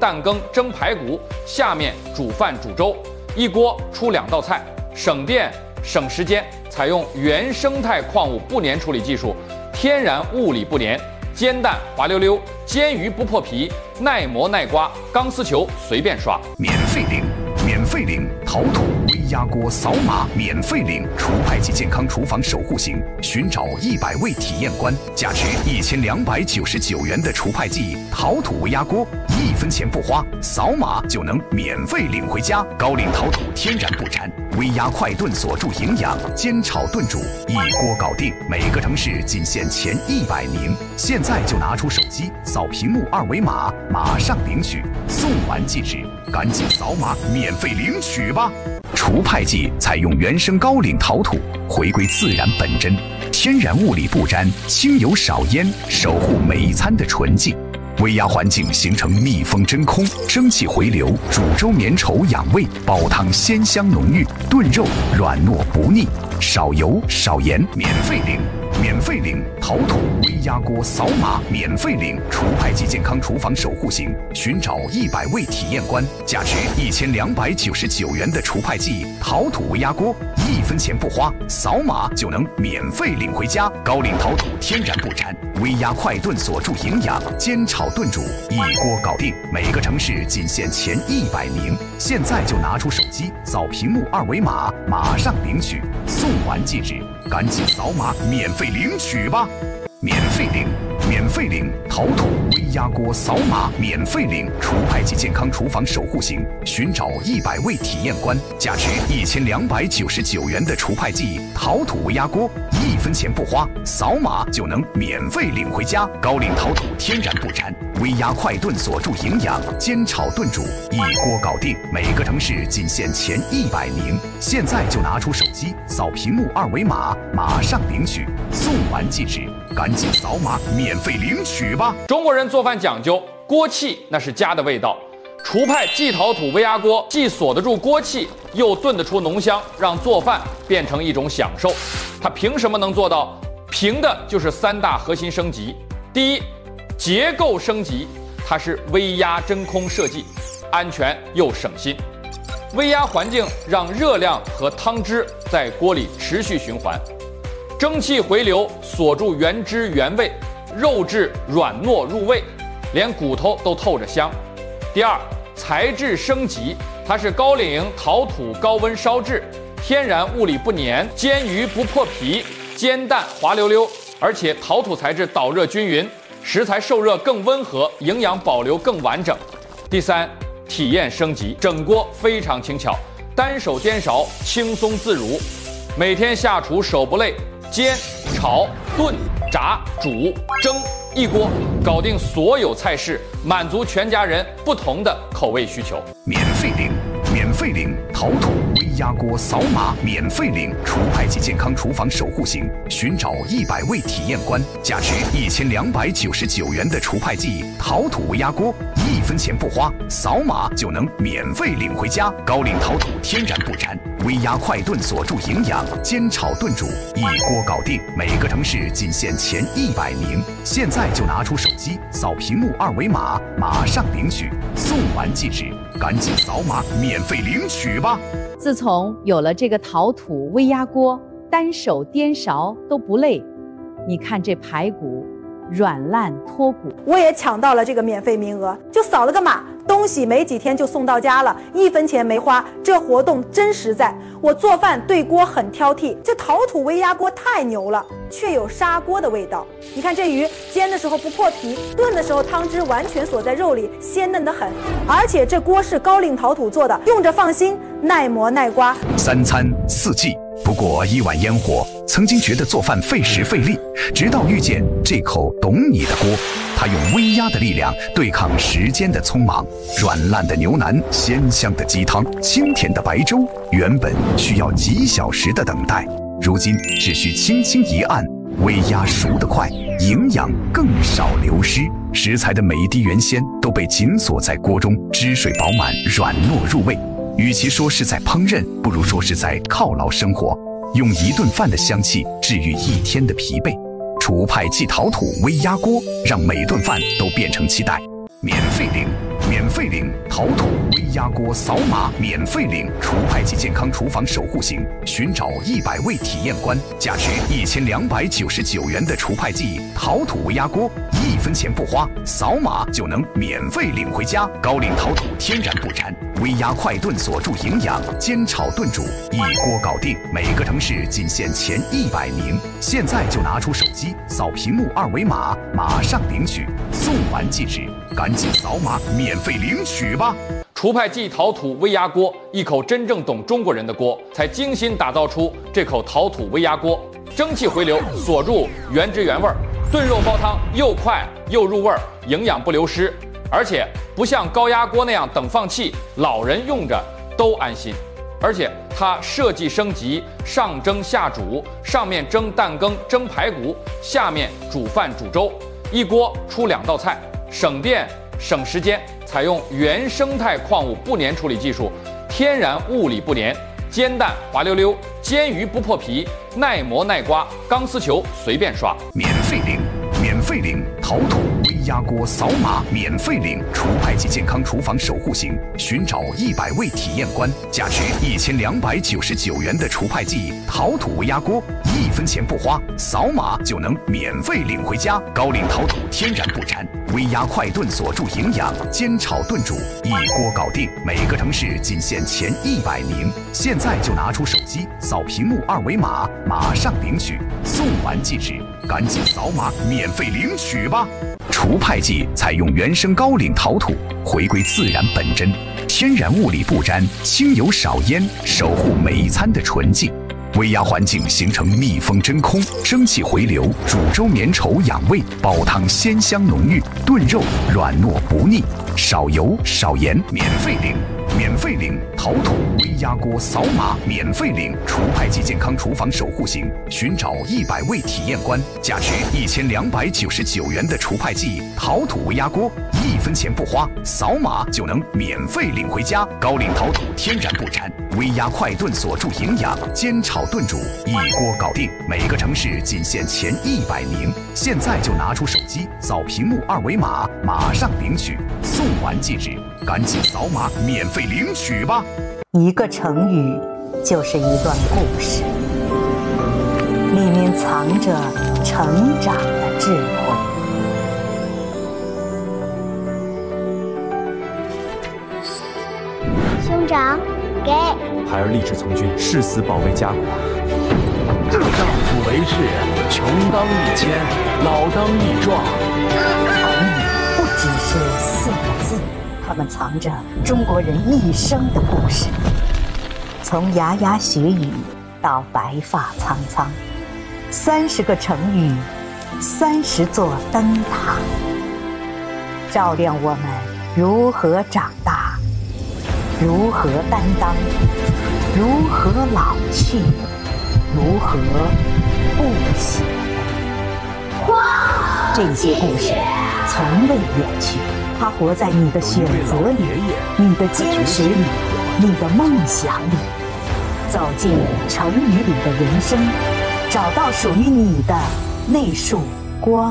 蛋羹、蒸排骨，下面煮饭煮粥，一锅出2道菜，省电省时间。采用原生态矿物不粘处理技术，天然物理不粘，煎蛋滑溜溜，煎鱼不破皮，耐磨耐刮，钢丝球随便刷。 免费领，免费领陶土微压锅，扫码免费领除派及健康厨房守护型，寻找100位体验官，价值1299元的除派剂陶土微压锅，1分钱不花，扫码就能免费领回家。高岭陶土天然不粘，微压快炖锁住营养，煎炒炖煮一锅搞定。每个城市仅限前100名，现在就拿出手机扫屏幕2维码，马上领取，送完即止，赶紧扫码免费领取吧。除派剂采用原生高岭陶土，回归自然本真，天然物理不沾，清油少烟，守护每一餐的纯净。微压环境形成密封真空，蒸汽回流，煮粥绵稠养胃，煲汤鲜香浓郁，炖肉软糯不腻，少油少盐，免费领。免费领陶土微压锅，扫码免费领除派剂健康厨房守护型，寻找100位体验官，价值1299元的除派剂陶土微压锅，1分钱不花，扫码就能免费领回家。高岭陶土天然不粘，微压快炖锁住营养，煎炒炖煮一锅搞定。每个城市仅限前100名，现在就拿出手机扫屏幕2维码，马上领取，送完即止，赶紧扫码免费领取吧。免费领，免费领陶土微压锅，扫码免费领除派剂健康厨房守护型，寻找100位体验官，价值1299元的除派剂陶土微压锅，1分钱不花，扫码就能免费领回家。高岭陶土天然不粘，微压快炖锁住营养，煎炒炖煮一锅搞定。每个城市仅限前100名，现在就拿出手机扫屏幕2维码，马上领取，送完即止，赶紧扫码免费领取吧。 中国人做饭讲究锅气，那是家的味道。除派季陶土微压锅既锁得住锅气，又炖得出浓香，让做饭变成一种享受。它凭什么能做到？凭的就是3大核心升级。第一，结构升级，它是微压真空设计，安全又省心。微压环境让热量和汤汁在锅里持续循环，蒸汽回流锁住原汁原味，肉质软糯入味，连骨头都透着香。第二，材质升级，它是高岭陶土高温烧制，天然物理不粘，煎鱼不破皮，煎蛋滑溜溜，而且陶土材质导热均匀，食材受热更温和，营养保留更完整。第三，体验升级，整锅非常轻巧，单手颠勺轻松自如，每天下厨手不累，煎、炒、炖、炸、煮、蒸，一锅搞定所有菜式，满足全家人不同的口味需求。 免费领，免费领陶土微压锅，扫码免费领除派剂健康厨房守护型，寻找100位体验官，价值1299元的除派剂陶土微压锅，1分钱不花，扫码就能免费领回家。高岭陶土天然不粘，微压快炖锁住营养，煎炒炖煮一锅搞定。每个城市仅限前100名，现在就拿出手机扫屏幕2维码，马上领取，送完即止，赶紧扫码免费领取吧。 自从有了这个陶土微压锅，单手颠勺都不累。你看这排骨软烂脱骨。 我也抢到了这个免费名额，就扫了个码，东西没几天就送到家了，1分钱没花，这活动真实在。我做饭对锅很挑剔，这陶土微压锅太牛了，却有砂锅的味道。你看这鱼煎的时候不破皮，炖的时候汤汁完全锁在肉里，鲜嫩得很。而且这锅是高岭陶土做的，用着放心，耐磨耐刮。 3餐4季。不过1碗烟火，曾经觉得做饭费时费力，直到遇见这口懂你的锅，它用微压的力量对抗时间的匆忙，软烂的牛腩，鲜香的鸡汤，清甜的白粥，原本需要几小时的等待，如今只需轻轻一按，微压熟得快，营养更少流失，食材的每一滴原鲜都被紧锁在锅中，汁水饱满，软糯入味。与其说是在烹饪，不如说是在犒劳生活，用一顿饭的香气治愈一天的疲惫。除派季陶土微压锅，让每顿饭都变成期待。 免费领，免费领陶土微压锅扫码免费领除派及健康厨房守护型，寻找100位体验官，价值1299元的除派记陶土微压锅，1分钱不花，扫码就能免费领回家。高岭陶土天然不粘，微压快炖锁住营养，煎炒炖煮一锅搞定。每个城市仅限前100名，现在就拿出手机扫屏幕2维码，马上领取，送完即止，赶紧扫码免费领取吧！ 除派记陶土微压锅，一口真正懂中国人的锅，才精心打造出这口陶土微压锅，蒸汽回流锁住原汁原味，炖肉煲汤又快又入味儿，营养不流失，而且不像高压锅那样等放气，老人用着都安心。而且它设计升级，上蒸下煮，上面蒸蛋羹、蒸排骨，下面煮饭煮粥，一锅出2道菜，省电省时间。采用原生态矿物不粘处理技术，天然物理不粘，煎蛋滑溜溜，煎鱼不破皮，耐磨耐刮，钢丝球随便刷。 免费领，免费领陶土微压锅扫码免费领除派及健康厨房守护型，寻找100位体验官，价值1299元的除派记陶土微压锅，1分钱不花，扫码就能免费领回家。高岭陶土天然不粘，微压快炖锁住营养，煎炒炖煮一锅搞定。每个城市仅限前100名，现在就拿出手机扫屏幕2维码，马上领取，送完即止，赶紧扫码免费领取吧！除派记采用原生高岭陶土，回归自然本真，天然物理不沾，轻油少烟，守护每一餐的纯净。微压环境形成密封真空，蒸汽回流，煮粥绵稠养胃，煲汤鲜香浓郁，炖肉软糯不腻，少油少盐。免费领，免费领陶土微压锅扫码免费领除派及健康厨房守护型，寻找100位体验官，价值1299元的除派记陶土微压锅，1分钱不花，扫码就能免费领回家。高岭陶土天然不粘，微压快炖锁住营养，煎炒炖煮一锅搞定。每个城市仅限前100名，现在就拿出手机扫屏幕2维码，马上领取，送完即止，赶紧扫码免费领取吧！ 一个成语就是一段故事，里面藏着成长的智慧。 兄长，给。 孩儿立志从军，誓死保卫家国。 丈夫为事，穷当益谦，老当益壮。 成语不只是4个字，它们藏着中国人一生的故事。从牙牙学语到白发苍苍，30个成语，30座灯塔，照亮我们如何长大，如何担当，如何老去，如何不朽。这些故事从未远去，它活在你的选择里，你的坚持里，你的梦想里。走进成语里的人生，找到属于你的那束光。